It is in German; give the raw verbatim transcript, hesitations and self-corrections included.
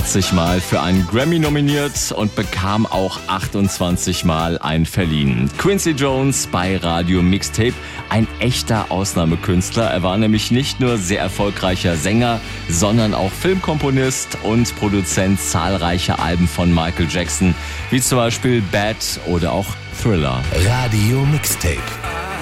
achtzig Mal für einen Grammy nominiert und bekam auch achtundzwanzig Mal einen verliehen. Quincy Jones bei Radio Mixtape, ein echter Ausnahmekünstler. Er war nämlich nicht nur sehr erfolgreicher Sänger, sondern auch Filmkomponist und Produzent zahlreicher Alben von Michael Jackson, wie zum Beispiel Bad oder auch Thriller. Radio Mixtape.